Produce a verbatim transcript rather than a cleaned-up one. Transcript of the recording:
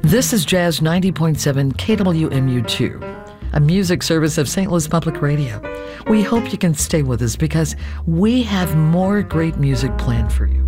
This is Jazz ninety point seven K W M U two, a music service of Saint Louis Public Radio. We hope you can stay with us because we have more great music planned for you.